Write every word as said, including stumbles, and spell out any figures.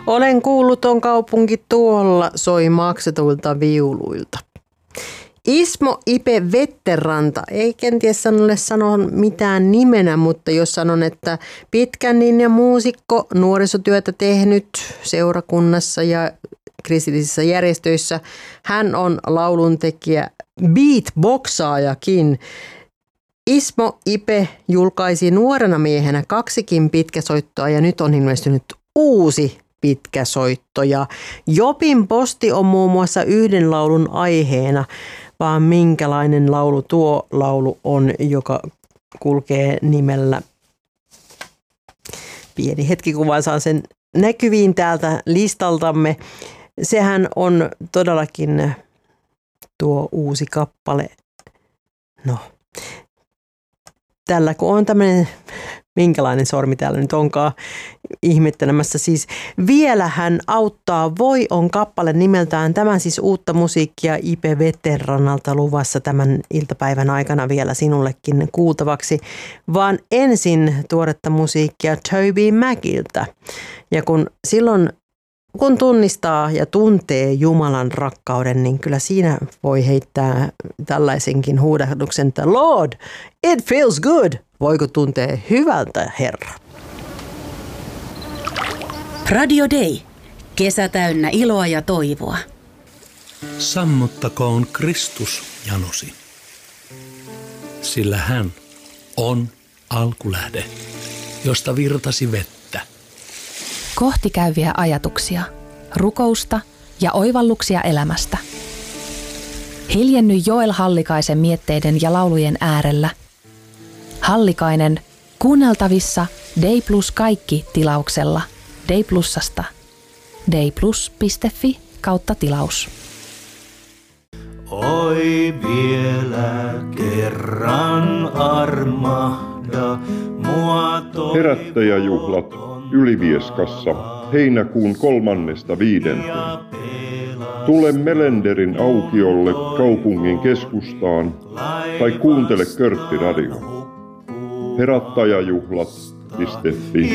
Olen kuullut, on kaupunki tuolla, soi maksetuilta viuluilta. Ismo Ipe Vetteranta, ei kenties sanolle sanoa mitään nimenä, mutta jos sanon, että pitkän linjan muusikko, nuorisotyötä tehnyt seurakunnassa ja kristillisissä järjestöissä. Hän on lauluntekijä, beatboxaajakin. Ismo Ipe julkaisi nuorena miehenä kaksikin pitkäsoittoa ja nyt on ilmestynyt uusi pitkäsoitto. Ja Jopin posti on muun muassa yhden laulun aiheena, vaan minkälainen laulu tuo laulu on, joka kulkee nimellä. Pieni hetki, kun vaan saan sen näkyviin täältä listaltamme. Sehän on todellakin tuo uusi kappale. No, tällä kun on tämmöinen, minkälainen sormi täällä nyt onkaan ihmettelemässä. Siis Vielä hän auttaa voi on kappale nimeltään. Tämä siis uutta musiikkia Ipe Vetterannalta luvassa tämän iltapäivän aikana vielä sinullekin kuultavaksi. Vaan ensin tuoretta musiikkia Toby Maciltä. Ja kun silloin kun tunnistaa ja tuntee Jumalan rakkauden, niin kyllä siinä voi heittää tällaisenkin huudahduksen, että Lord, it feels good. Voiko tuntea hyvältä, Herra? Radio Day. Kesä täynnä iloa ja toivoa. Sammuttakoon Kristus janosi, sillä hän on alkulähde, josta virtasi vettä. Kohti käyviä ajatuksia, rukousta ja oivalluksia elämästä. Hiljenny Joel Hallikaisen mietteiden ja laulujen äärellä. Hallikainen kuunneltavissa Day Plus kaikki tilauksella Day Plusasta. dayplus piste fi kautta tilaus. Oi vielä kerran armahda mua toivoton. Herättäjäjuhlat Ylivieskassa heinäkuun kolmannesta viidenteen. Tule Melenderin aukiolle kaupungin keskustaan tai kuuntele Körtti Radio. Herättäjäjuhlat piste fi.